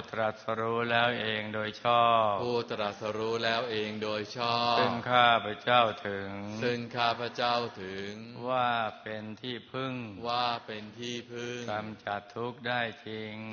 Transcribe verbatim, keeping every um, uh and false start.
ตรัสรู้แล้วเองโดยชอบผู้ตรัสรู้แล้วเองโดยชอบซึ่งข้าพเจ้าถึงซึ่งข้าพเจ้าถึงว่าเป็นที่พึ่งว่าเป็นที่พึ่งกำจัดทุกข์ได้จริง